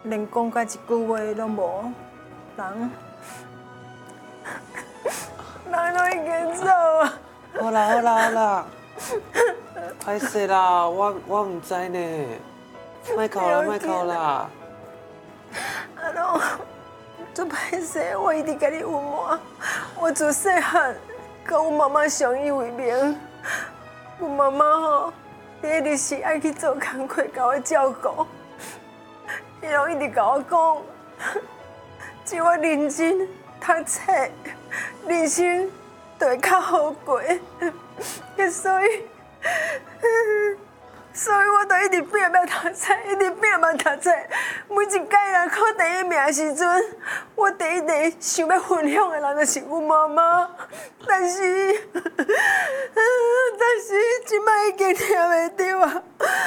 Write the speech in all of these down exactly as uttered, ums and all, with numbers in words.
连讲甲一句话拢无，人人都已经走啊！ 好啦好啦好啦，歹势啦，我我唔知呢，莫哭啦莫哭啦。 阿龙，做歹势，我一直甲你隐瞒，我自细汉甲我妈妈相依为命，我妈妈吼，第一日是爱去做工课，甲我照顾。伊拢一直甲我讲，只要我认真读册，人生就会较好过。所以，所以我就一直拼命读册，一直拼命读册。每一届人考第一名的时阵，我第一个想要分享的人就是我妈妈。但是，但是即摆已经听袂到啊！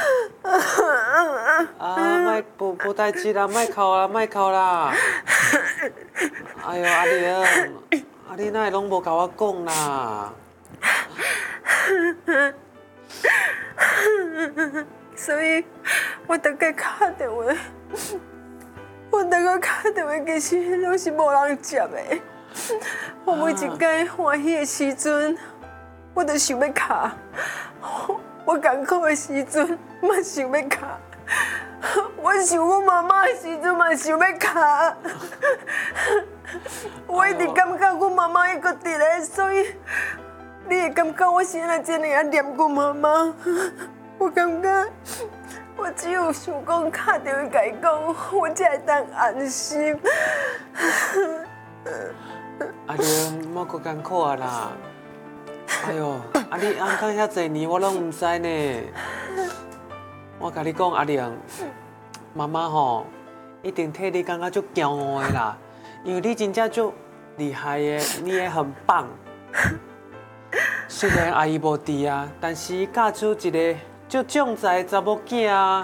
啊，莫无无代志啦，莫哭啦，莫哭啦。哎呦，阿玲，啊你哪会拢无甲我讲啦？ 所以，我大概打电话，我大概打电话，其实拢是无人接的。我每一届欢喜的时阵，我都想要卡；我艰苦的时阵，嘛想要卡；我想我妈妈的时阵，嘛想要卡。我一直感觉我妈妈还搁伫咧，所以你会感觉我现在真的啊念我妈妈？我感觉我只有想讲打电话甲伊讲，我才会当安心。 阿玲，莫搁艰苦啊啦！哎呦，啊你安康遐侪年，我拢唔知呢。我甲你讲，阿玲，妈妈吼一定替你感觉足骄傲的啦，因为你真正足厉害的，你也很棒。虽然阿姨无伫啊，但是伊嫁出一个足壮才的查某囝啊。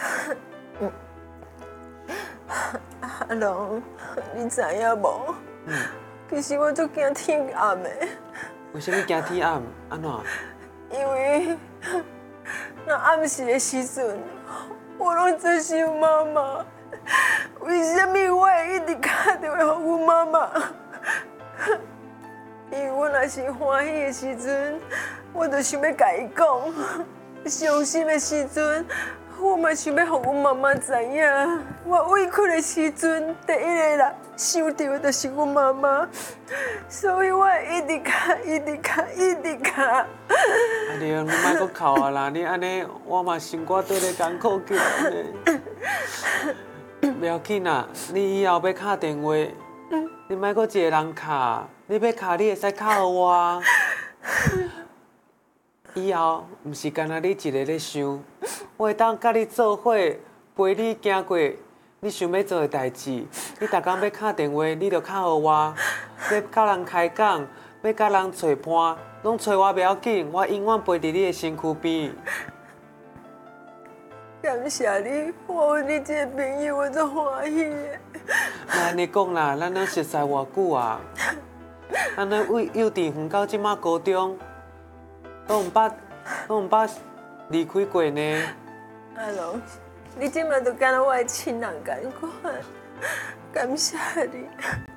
阿龙，你知影无？嗯、其实我足惊天暗的。 为什么惊天暗？安怎？ 因为那暗时的时阵，我拢在想妈妈。为什么我会一直打电话给我妈妈？因为我若是欢喜的时阵，我就想要甲伊讲；伤心的时阵，我嘛想要互我妈妈知影。我委屈的时阵，第一个人想到的就是我妈妈，所以我一直卡，一直卡，一直卡。 阿玲，你莫搁哭啊啦！你安尼，我嘛心肝对咧艰苦起来呢。不要紧啦，你以后要打电话，你莫搁一个人卡，你要卡，你会使卡互我。以后毋是干那你一个咧想，我会当甲你做伙，陪你行过你想要做的代志。你逐工要打电话，你就卡互我。要甲人开讲，要甲人找伴，拢找我不要紧，我永远陪伫你的身躯边。 感谢你，我有你这个朋友，我足欢喜的。 那安尼讲啦，咱拢熟悉偌久啊？咱咧为幼稚园到即马高中，都毋捌，都毋捌离开过呢。 阿龙，你即马就敢若我的亲人共款，感谢你。